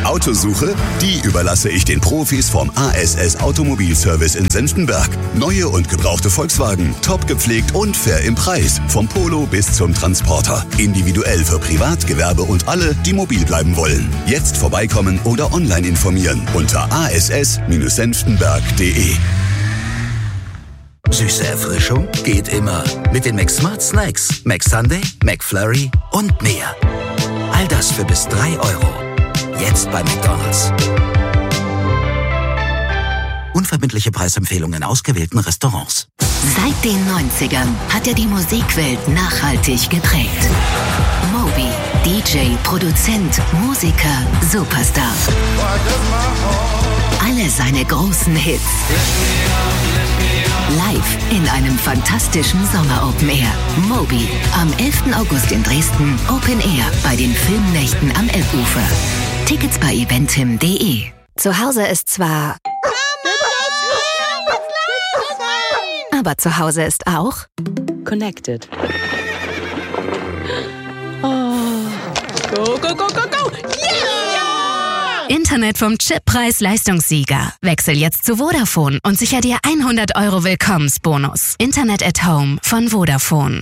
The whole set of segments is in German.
Autosuche? Die überlasse ich den Profis vom ASS Automobilservice in Senftenberg. Neue und gebrauchte Volkswagen, top gepflegt und fair im Preis. Vom Polo bis zum Transporter. Individuell für Privat, Gewerbe und alle, die mobil bleiben wollen. Jetzt vorbeikommen oder online informieren unter ass-senftenberg.de. Süße Erfrischung geht immer. Mit den McSmart Snacks, McSunday, McFlurry und mehr. All das für bis 3 €. Jetzt bei McDonald's. Unverbindliche Preisempfehlungen in ausgewählten Restaurants. Seit den 90ern hat er die Musikwelt nachhaltig geprägt. Moby, DJ, Produzent, Musiker, Superstar. Alle seine großen Hits live in einem fantastischen Sommer-Open Air. Moby, am 11. August in Dresden, Open Air bei den Filmnächten am Elbufer. Tickets bei eventim.de. Zu Hause ist zwar... aber zu Hause ist auch... Connected. Oh. Go, go, go, go, go! Yeah! Internet vom Chip-Preis-Leistungssieger. Wechsel jetzt zu Vodafone und sicher dir 100 € Willkommensbonus. Internet at Home von Vodafone.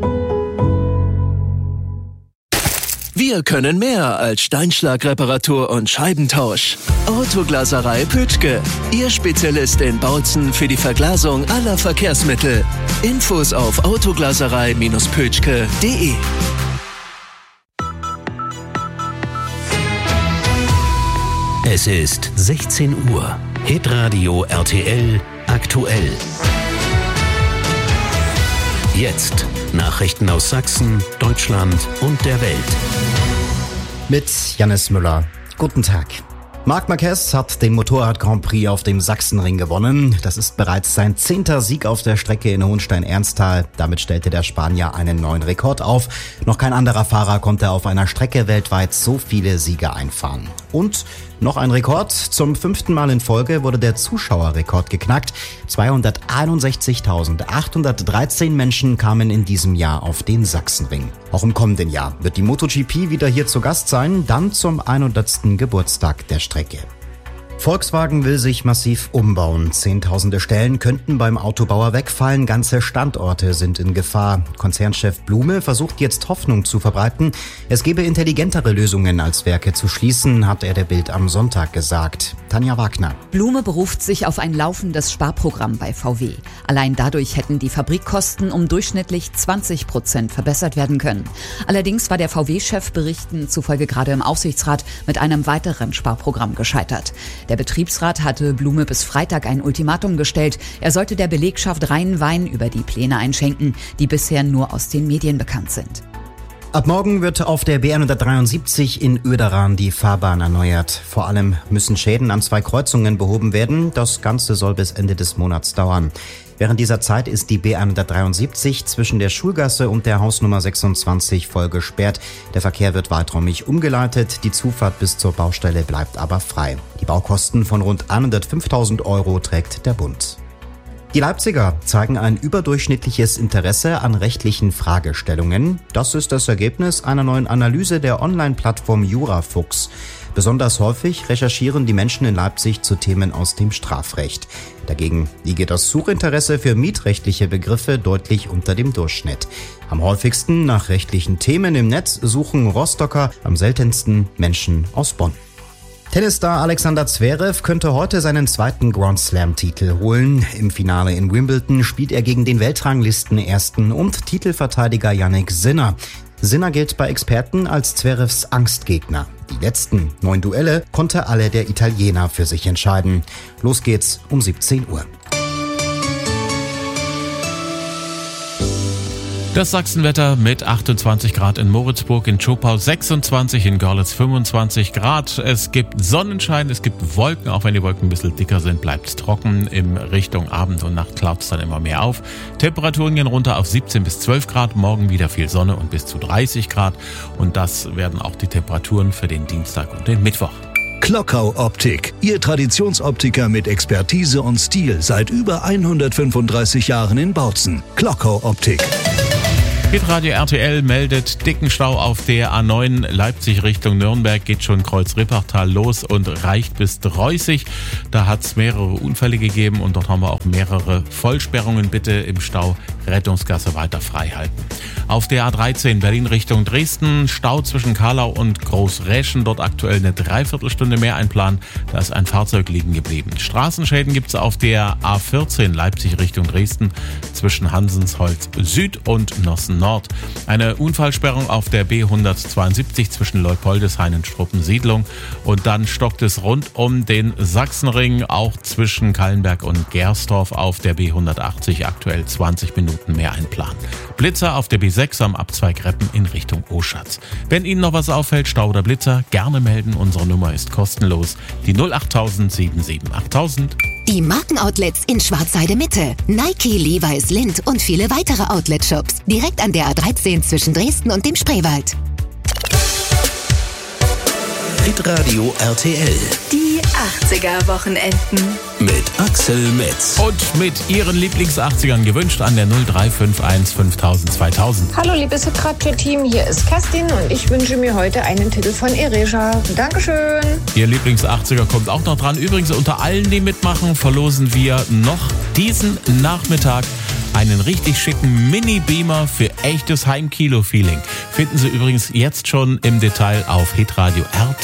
Wir können mehr als Steinschlagreparatur und Scheibentausch. Autoglaserei Pütschke, Ihr Spezialist in Bautzen für die Verglasung aller Verkehrsmittel. Infos auf autoglaserei-pütschke.de. Es ist 16 Uhr. Hitradio RTL aktuell. Jetzt Nachrichten aus Sachsen, Deutschland und der Welt. Mit Jannis Müller. Guten Tag. Marc Marquez hat den Motorrad-Grand Prix auf dem Sachsenring gewonnen. Das ist bereits sein 10. Sieg auf der Strecke in Hohenstein-Ernsthal. Damit stellte der Spanier einen neuen Rekord auf. Noch kein anderer Fahrer konnte auf einer Strecke weltweit so viele Siege einfahren. Und noch ein Rekord. Zum 5. Mal in Folge wurde der Zuschauerrekord geknackt. 261.813 Menschen kamen in diesem Jahr auf den Sachsenring. Auch im kommenden Jahr wird die MotoGP wieder hier zu Gast sein, dann zum 100. Geburtstag der Strecke. Volkswagen will sich massiv umbauen. Zehntausende Stellen könnten beim Autobauer wegfallen. Ganze Standorte sind in Gefahr. Konzernchef Blume versucht jetzt Hoffnung zu verbreiten. Es gebe intelligentere Lösungen als Werke zu schließen, hat er der Bild am Sonntag gesagt. Tanja Wagner. Blume beruft sich auf ein laufendes Sparprogramm bei VW. Allein dadurch hätten die Fabrikkosten um durchschnittlich 20% verbessert werden können. Allerdings war der VW-Chef Berichten zufolge gerade im Aufsichtsrat mit einem weiteren Sparprogramm gescheitert. Der Betriebsrat hatte Blume bis Freitag ein Ultimatum gestellt. Er sollte der Belegschaft reinen Wein über die Pläne einschenken, die bisher nur aus den Medien bekannt sind. Ab morgen wird auf der B173 in Oederan die Fahrbahn erneuert. Vor allem müssen Schäden an 2 Kreuzungen behoben werden. Das Ganze soll bis Ende des Monats dauern. Während dieser Zeit ist die B173 zwischen der Schulgasse und der Hausnummer 26 voll gesperrt. Der Verkehr wird weiträumig umgeleitet. Die Zufahrt bis zur Baustelle bleibt aber frei. Die Baukosten von rund 105.000 € trägt der Bund. Die Leipziger zeigen ein überdurchschnittliches Interesse an rechtlichen Fragestellungen. Das ist das Ergebnis einer neuen Analyse der Online-Plattform Jurafuchs. Besonders häufig recherchieren die Menschen in Leipzig zu Themen aus dem Strafrecht. Dagegen liege das Suchinteresse für mietrechtliche Begriffe deutlich unter dem Durchschnitt. Am häufigsten nach rechtlichen Themen im Netz suchen Rostocker, am seltensten Menschen aus Bonn. Tennisstar Alexander Zverev könnte heute seinen 2. Grand Slam-Titel holen. Im Finale in Wimbledon spielt er gegen den Weltranglisten-Ersten und Titelverteidiger Jannik Sinner. Sinner gilt bei Experten als Zverevs Angstgegner. Die letzten 9 Duelle konnte alle der Italiener für sich entscheiden. Los geht's um 17 Uhr. Das Sachsenwetter mit 28 Grad in Moritzburg, in Zschopau 26, in Görlitz 25 Grad. Es gibt Sonnenschein, es gibt Wolken, auch wenn die Wolken ein bisschen dicker sind, bleibt es trocken. In Richtung Abend und Nacht klaut es dann immer mehr auf. Temperaturen gehen runter auf 17 bis 12 Grad, morgen wieder viel Sonne und bis zu 30 Grad. Und das werden auch die Temperaturen für den Dienstag und den Mittwoch. Klockau Optik, Ihr Traditionsoptiker mit Expertise und Stil seit über 135 Jahren in Bautzen. Klockau Optik. Hitradio RTL meldet dicken Stau auf der A9 Leipzig Richtung Nürnberg, geht schon Kreuz-Rippachtal los und reicht bis Dreußig. Da hat es mehrere Unfälle gegeben und dort haben wir auch mehrere Vollsperrungen. Bitte im Stau Rettungsgasse weiter frei halten. Auf der A13 Berlin Richtung Dresden, Stau zwischen Karlau und Großräschen, dort aktuell eine Dreiviertelstunde mehr einplanen. Da ist ein Fahrzeug liegen geblieben. Straßenschäden gibt es auf der A14 Leipzig Richtung Dresden zwischen Hansensholz Süd und Nossen Nord. Eine Unfallsperrung auf der B172 zwischen Leupoldeshain und Struppensiedlung. Und dann stockt es rund um den Sachsenring, auch zwischen Kallenberg und Gersdorf auf der B180 aktuell 20 Minuten mehr einplanen. Blitzer auf der B6 am Abzweig Reppen in Richtung Oschatz. Wenn Ihnen noch was auffällt, Stau oder Blitzer, gerne melden. Unsere Nummer ist kostenlos. Die 08000 77 8000. Die Markenoutlets in Schwarzheide Mitte. Nike, Levi's, Lindt und viele weitere Outlet-Shops. Direkt an der A13 zwischen Dresden und dem Spreewald. Hitradio RTL. Die 80er-Wochenenden. Mit Axel Metz. Und mit Ihren Lieblings-80ern gewünscht an der 0351 5000 2000. Hallo liebes Hitradio-Team, hier ist Kerstin und ich wünsche mir heute einen Titel von Ereja. Dankeschön. Ihr Lieblings-80er kommt auch noch dran. Übrigens unter allen, die mitmachen, verlosen wir noch diesen Nachmittag einen richtig schicken Mini-Beamer für echtes Heimkino-Feeling. Finden Sie übrigens jetzt schon im Detail auf hitradio.de.